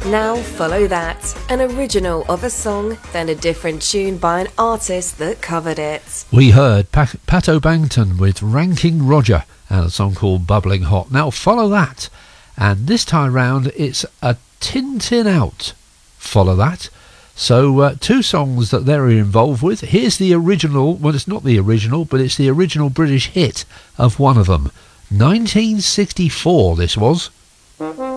Now follow that, an original of a song, then a different tune by an artist that covered it. We heard Pat O'Bangton with Ranking Roger and a song called Bubbling Hot. Now follow that, and this time round it's a Tin Tin Out. Follow that. So two songs that they're involved with. Here's the original, well it's not the original, but it's the original British hit of one of them. 1964 this was.